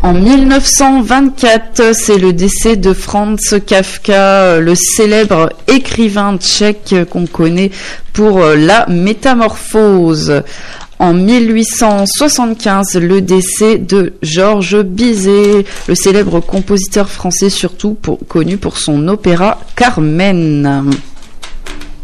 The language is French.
En 1924, c'est le décès de Franz Kafka, le célèbre écrivain tchèque qu'on connaît pour La Métamorphose. En 1875, le décès de Georges Bizet, le célèbre compositeur français surtout connu pour son opéra Carmen.